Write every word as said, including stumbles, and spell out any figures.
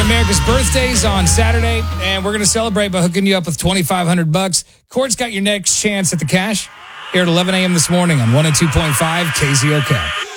America's birthdays on Saturday, and we're going to celebrate by hooking you up with twenty-five hundred bucks. Court's got your next chance at the cash here at eleven a.m. this morning on one oh two point five K Z O K.